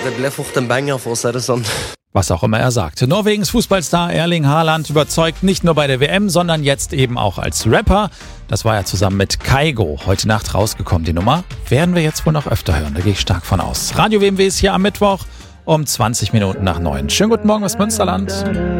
Det blir fort en banger, for å si det sånn. Was auch immer er sagt. Norwegens Fußballstar Erling Haaland überzeugt nicht nur bei der WM, sondern jetzt eben auch als Rapper. Das war ja zusammen mit Kygo heute Nacht rausgekommen. Die Nummer werden wir jetzt wohl noch öfter hören, da gehe ich stark von aus. Radio WMW ist hier am Mittwoch um 20 Minuten nach 9. Schönen guten Morgen aus Münsterland.